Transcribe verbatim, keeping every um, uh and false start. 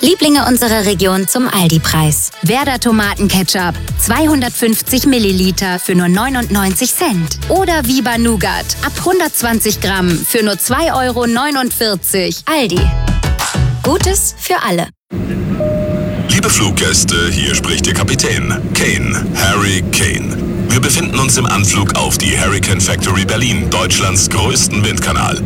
Lieblinge unserer Region zum Aldi-Preis. Werder Tomatenketchup, zweihundertfünfzig Milliliter für nur neunundneunzig Cent. Oder Viva Nougat, ab hundertzwanzig Gramm für nur zwei Euro neunundvierzig. Aldi. Gutes für alle. Liebe Fluggäste, hier spricht Ihr Kapitän. Kane, Harry Kane. Wir befinden uns im Anflug auf die Hurricane Factory Berlin, Deutschlands größten Windkanal.